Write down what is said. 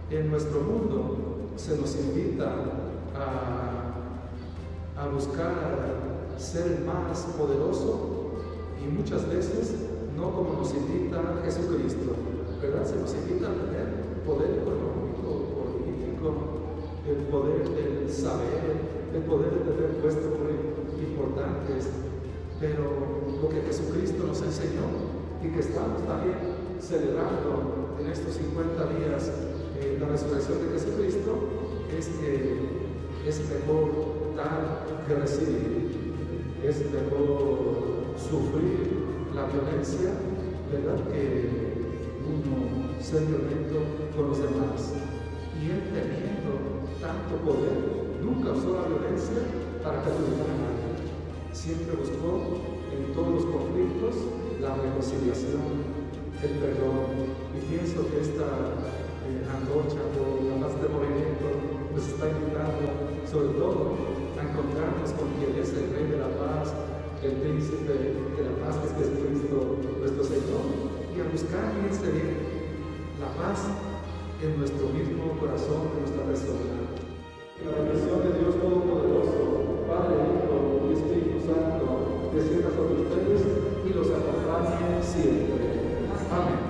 En nuestro mundo se nos invita a buscar ser más poderoso y muchas veces no como nos invita Jesucristo, ¿verdad? Se nos invita a tener poder económico, político, el poder del saber, el poder de tener puestos muy importantes, pero lo que Jesucristo nos enseñó y que estamos también celebrando en estos 50 días la resurrección de Jesucristo es que es mejor dar que recibir, es mejor sufrir la violencia, ¿verdad? Que uno ser violento con los demás. Y él, teniendo tanto poder, nunca usó la violencia para perjudicar a nadie. Siempre buscó en todos los conflictos la reconciliación, el perdón. Y pienso que esta antorcha por la paz del movimiento nos está invitando, sobre todo, a encontrarnos con quien es el Rey de la Paz, el Príncipe de la Paz, que es Jesucristo nuestro Señor, y a buscar en este bien la paz en nuestro mismo corazón, en nuestra persona. La bendición de Dios Todopoderoso, Padre, Hijo y Espíritu Santo, descienda sobre ustedes y los acompañe siempre. Amén.